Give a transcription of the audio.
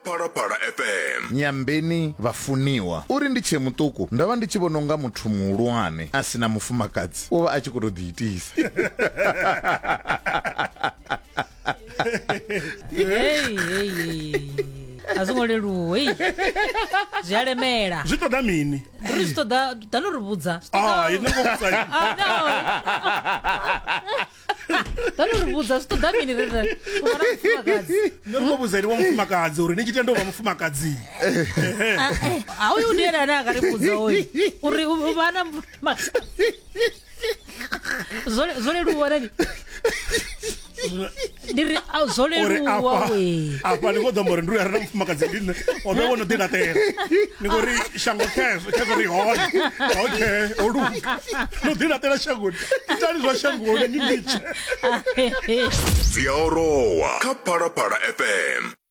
Phalaphala FM. Nyambeni vafuniwa. Uri ndiche mutuku ndava ndichivononga muthu muhulwane asina mufumakadzi ova achikutodziitisa. Hey. Azingolelu, zvialemera. Zvitoda mini? Zvitoda tanoribudza. Inongobudza. Tanoribudza zvitoda mini rere. Uvana mufumakadzi. Ndinongobudza iri wamufumakadzi uri nichitendo vamufumakadzi. Auyu undiera na akaribudza uyu. Uri uvana mufumakadzi. Zolelu nani? Ndiri zoleluwa we. Apa ndingodombora ndiri arina mufumakadzi ndine. Onoona ndina tera. Ningori shango kezo ri hona. Okay, odu. Ndina tera shango. Tani zwa shango ni ndiche. Ziaorowa. Phalaphala FM.